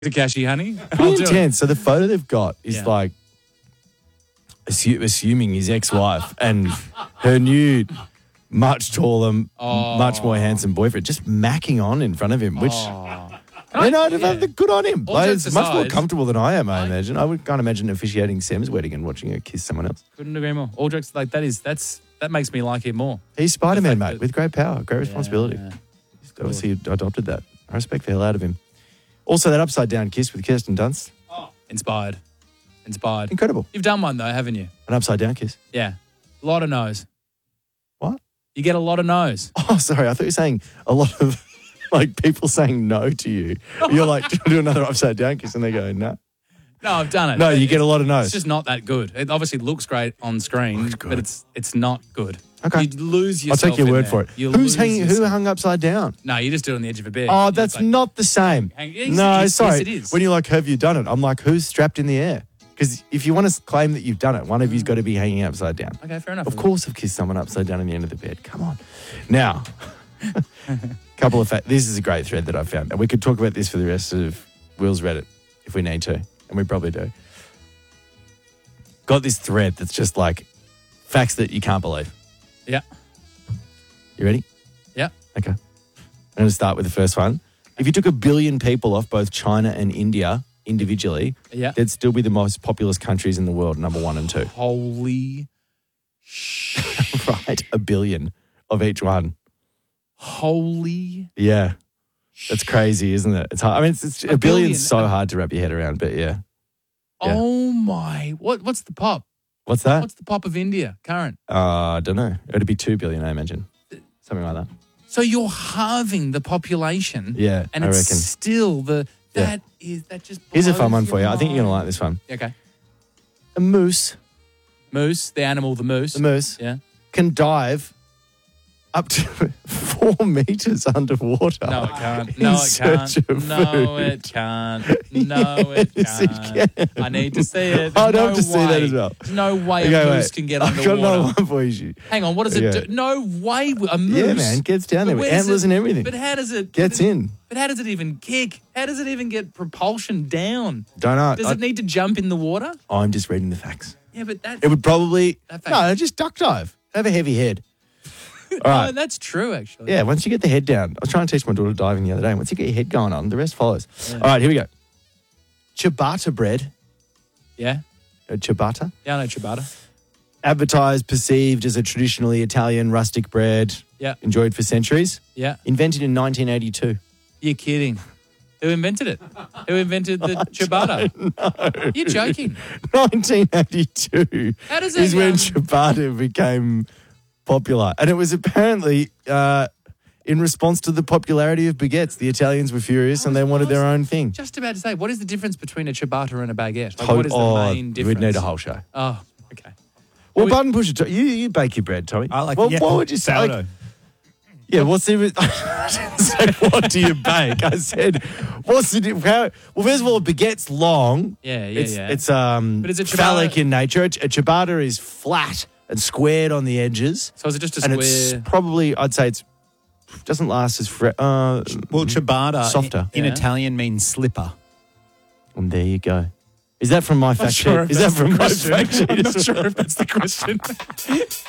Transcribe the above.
Takashi, honey. Pretty intense. So the photo they've got is like assuming his ex-wife and her new, much taller, much more handsome boyfriend just macking on in front of him, which... good on him. Like, it's much more comfortable than I am, I imagine. I can't imagine officiating Sam's wedding and watching her kiss someone else. Couldn't agree more. All jokes like that makes me like him more. He's Spider-Man, mate, with great power, great responsibility. He's obviously adopted that. I respect the hell out of him. Also, that upside-down kiss with Kirsten Dunst. Inspired. Incredible. You've done one, though, haven't you? An upside-down kiss? Yeah. A lot of no's. What? You get a lot of no's. Oh, sorry. I thought you were saying a lot of... Like people saying no to you. You're like, do another upside down kiss and they go, no. No, I've done it. No, you get a lot of no's. It's just not that good. It obviously looks great on screen, but it's not good. Okay. You lose yourself. I'll take your word for it. Who hung upside down? No, you just do it on the edge of a bed. Oh, that's not the same. No, sorry. Yes, it is. When you're like, have you done it? I'm like, who's strapped in the air? Because if you want to claim that you've done it, one of you's got to be hanging upside down. Okay, fair enough. Of course I've kissed someone upside down in the end of the bed. Come on. Now... Couple of facts. This is a great thread that I found. And we could talk about this for the rest of Will's Reddit if we need to. And we probably do. Got this thread that's just like facts that you can't believe. Yeah. You ready? Yeah. Okay. I'm going to start with the first one. If you took 1 billion people off both China and India individually, they'd still be the most populous countries in the world, number 1 and 2. Holy shit. Right. 1 billion of each one. Holy. Yeah. That's crazy, isn't it? It's hard. I mean, it's a billion's so hard to wrap your head around, but yeah. Oh my. What's the pop? What's that? What's the pop of India current? I don't know. It'd be 2 billion, I imagine. Something like that. So you're halving the population. Yeah, and I it's reckon. Still that just Here's a fun one for you. I think you're going to like this one. Okay. A moose. Moose, the animal, the moose. The moose. Yeah. Can dive up to 4 meters underwater. No, it can't. No, it can't. No, it can't. No, it can't. I need to see it. I'd have to see that as well. There's no way a moose can get underwater. I've got another one for you. Hang on, what does it do? No way a moose. Yeah, man, gets down there with antlers and everything. But how does it... Gets in. But how does it even kick? How does it even get propulsion down? Don't know. Does it need to jump in the water? I'm just reading the facts. Yeah, but that... It would probably... No, just duck dive. Have a heavy head. All right. No, that's true, actually. Yeah, once you get the head down. I was trying to teach my daughter diving the other day. Once you get your head going on, the rest follows. Yeah. All right, here we go. Ciabatta bread. Yeah? Ciabatta? Yeah, I know ciabatta. Advertised, perceived as a traditionally Italian rustic bread. Yeah. Enjoyed for centuries. Yeah. Invented in 1982. You're kidding. Who invented it? Who invented the ciabatta? No. You're joking. 1982 How does is when ciabatta became popular. And it was apparently in response to the popularity of baguettes. The Italians were furious and they wanted their own thing. Just about to say, what is the difference between a ciabatta and a baguette? Like, what is the main difference? We'd need a whole show. Oh, okay. Well, button pusher, you bake your bread, Tommy. I like what would you say? sourdough. Yeah, what's the... I didn't say, what do you bake? I said, what's the... Well, first of all, a baguette's long. Yeah. It's But is it phallic in nature. A ciabatta is flat and squared on the edges. So is it just a and square... it's probably, I'd say it doesn't last as... well, ciabatta softer. in Italian means slipper. And there you go. Is that from my fact sheet? Is that from my fact sheet? I'm not sure if that's the question.